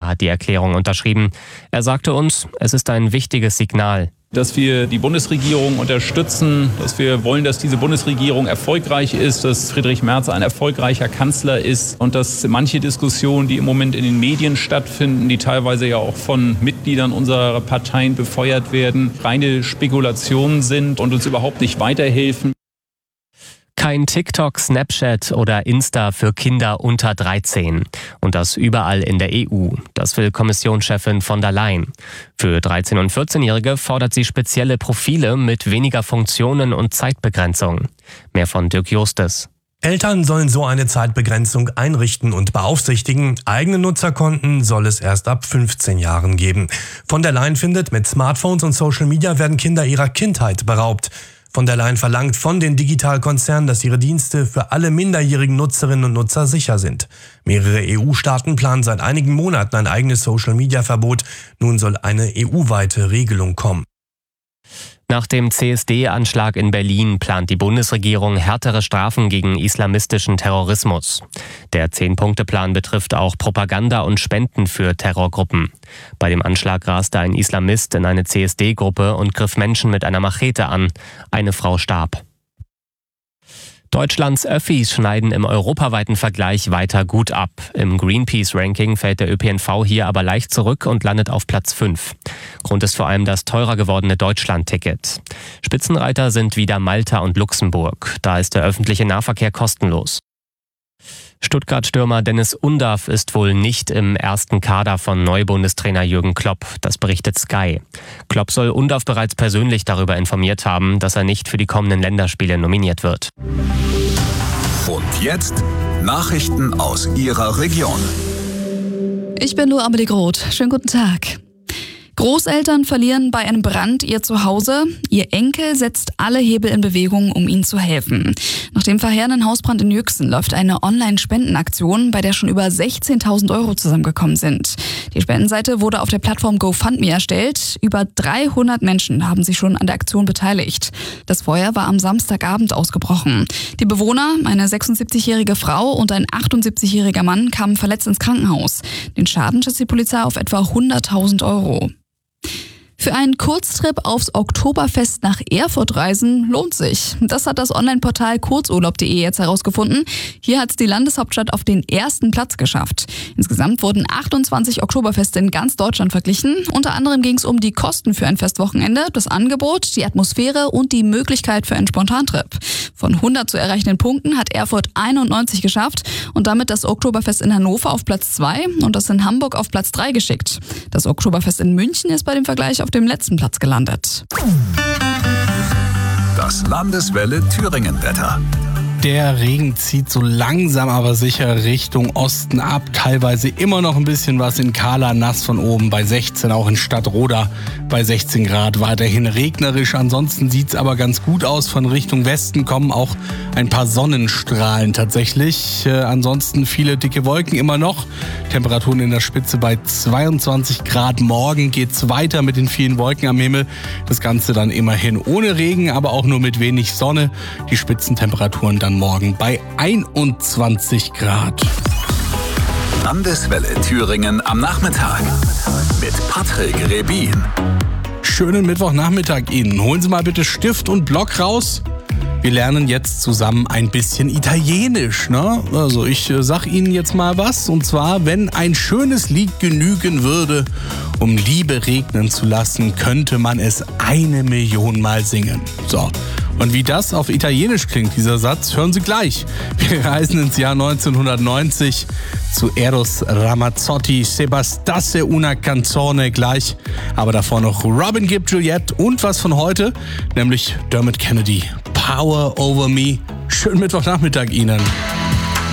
hat die Erklärung unterschrieben. Er sagte uns, es ist ein wichtiges Signal. Dass wir die Bundesregierung unterstützen, dass wir wollen, dass diese Bundesregierung erfolgreich ist, dass Friedrich Merz ein erfolgreicher Kanzler ist und dass manche Diskussionen, die im Moment in den Medien stattfinden, die teilweise ja auch von Mitgliedern unserer Parteien befeuert werden, reine Spekulationen sind und uns überhaupt nicht weiterhelfen. Kein TikTok, Snapchat oder Insta für Kinder unter 13. Und das überall in der EU. Das will Kommissionschefin von der Leyen. Für 13- und 14-Jährige fordert sie spezielle Profile mit weniger Funktionen und Zeitbegrenzung. Mehr von Dirk Justes. Eltern sollen so eine Zeitbegrenzung einrichten und beaufsichtigen. Eigene Nutzerkonten soll es erst ab 15 Jahren geben. Von der Leyen findet, mit Smartphones und Social Media werden Kinder ihrer Kindheit beraubt. Von der Leyen verlangt von den Digitalkonzernen, dass ihre Dienste für alle minderjährigen Nutzerinnen und Nutzer sicher sind. Mehrere EU-Staaten planen seit einigen Monaten ein eigenes Social-Media-Verbot. Nun soll eine EU-weite Regelung kommen. Nach dem CSD-Anschlag in Berlin plant die Bundesregierung härtere Strafen gegen islamistischen Terrorismus. Der 10-Punkte-Plan betrifft auch Propaganda und Spenden für Terrorgruppen. Bei dem Anschlag raste ein Islamist in eine CSD-Gruppe und griff Menschen mit einer Machete an. Eine Frau starb. Deutschlands Öffis schneiden im europaweiten Vergleich weiter gut ab. Im Greenpeace-Ranking fällt der ÖPNV hier aber leicht zurück und landet auf Platz 5. Grund ist vor allem das teurer gewordene Deutschland-Ticket. Spitzenreiter sind wieder Malta und Luxemburg. Da ist der öffentliche Nahverkehr kostenlos. Stuttgart-Stürmer Dennis Undav ist wohl nicht im ersten Kader von Neubundestrainer Jürgen Klopp. Das berichtet Sky. Klopp soll Undav bereits persönlich darüber informiert haben, dass er nicht für die kommenden Länderspiele nominiert wird. Und jetzt Nachrichten aus Ihrer Region. Ich bin nur Amelie Groth. Schönen guten Tag. Großeltern verlieren bei einem Brand ihr Zuhause. Ihr Enkel setzt alle Hebel in Bewegung, um ihnen zu helfen. Nach dem verheerenden Hausbrand in Yüksel läuft eine Online-Spendenaktion, bei der schon über 16.000 Euro zusammengekommen sind. Die Spendenseite wurde auf der Plattform GoFundMe erstellt. Über 300 Menschen haben sich schon an der Aktion beteiligt. Das Feuer war am Samstagabend ausgebrochen. Die Bewohner, eine 76-jährige Frau und ein 78-jähriger Mann, kamen verletzt ins Krankenhaus. Den Schaden schätzt die Polizei auf etwa 100.000 Euro. Für einen Kurztrip aufs Oktoberfest nach Erfurt reisen lohnt sich. Das hat das Online-Portal kurzurlaub.de jetzt herausgefunden. Hier hat es die Landeshauptstadt auf den ersten Platz geschafft. Insgesamt wurden 28 Oktoberfeste in ganz Deutschland verglichen. Unter anderem ging es um die Kosten für ein Festwochenende, das Angebot, die Atmosphäre und die Möglichkeit für einen Spontantrip. Von 100 zu erreichenden Punkten hat Erfurt 91 geschafft und damit das Oktoberfest in Hannover auf Platz 2 und das in Hamburg auf Platz 3 geschickt. Das Oktoberfest in München ist bei dem Vergleich auf dem letzten Platz gelandet. Das Landeswelle Thüringen-Wetter. Der Regen zieht so langsam aber sicher Richtung Osten ab. Teilweise immer noch ein bisschen was in Kahla, nass von oben bei 16, auch in Stadtroda bei 16 Grad. Weiterhin regnerisch, ansonsten sieht's aber ganz gut aus. Von Richtung Westen kommen auch ein paar Sonnenstrahlen tatsächlich. Ansonsten viele dicke Wolken immer noch. Temperaturen in der Spitze bei 22 Grad. Morgen geht's weiter mit den vielen Wolken am Himmel. Das Ganze dann immerhin ohne Regen, aber auch nur mit wenig Sonne. Die Spitzentemperaturen dann morgen bei 21 Grad. Landeswelle Thüringen am Nachmittag mit Patrick Rebin. Schönen Mittwochnachmittag Ihnen. Holen Sie mal bitte Stift und Block raus. Wir lernen jetzt zusammen ein bisschen Italienisch, ne? Also ich sag Ihnen jetzt mal was. Und zwar, wenn ein schönes Lied genügen würde, um Liebe regnen zu lassen, könnte man es 1 Million Mal singen. So. Und wie das auf Italienisch klingt, dieser Satz, hören Sie gleich. Wir reisen ins Jahr 1990 zu Eros Ramazzotti, Se bastasse una canzone gleich. Aber davor noch Robin Gibb, Juliette und was von heute, nämlich Dermot Kennedy, Power Over Me. Schönen Mittwochnachmittag Ihnen.